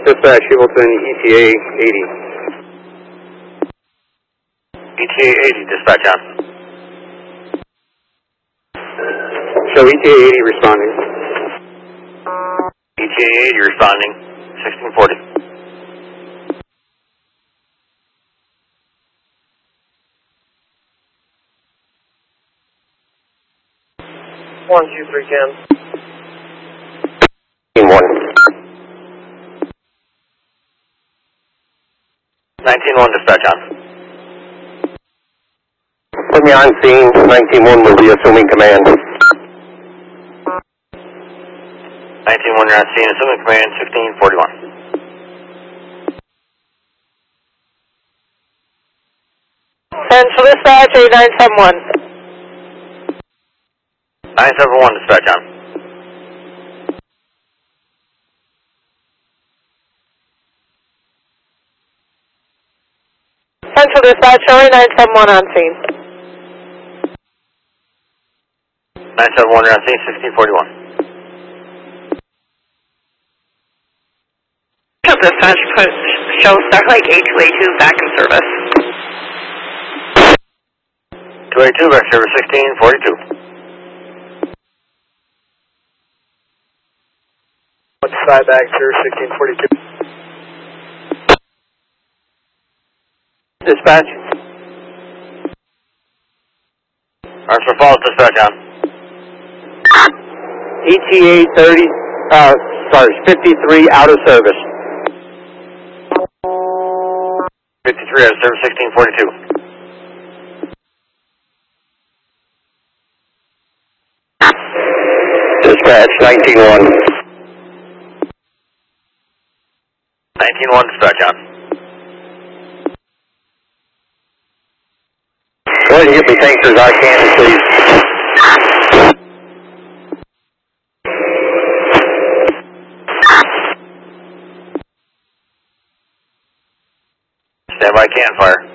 Dispatch, Hamilton, ETA 80. ETA 80, dispatch on. So ETA 80 responding. ETA 80 responding, 1640. One, two, three, Ken. Team 1. 19-1, dispatch on. Put me on scene. 19-1 will be assuming command. 19-1, you're on scene, assuming command, 1641. Central dispatch, 8971. 971, dispatch on. Central dispatch, showing 971 on scene. 971, you're on scene, 1641. Dispatch, push, show Starlake A2A2 back in service. 282, back service, 1642. What's side back, sir, 1642. Dispatch. Armstrong Falls, dispatch on. ETA 53 out of service. 53 out of service, 1642. Dispatch, 19-1. 19-1, dispatch on. Go ahead and get me tankers I can, please. Stand by, can fire.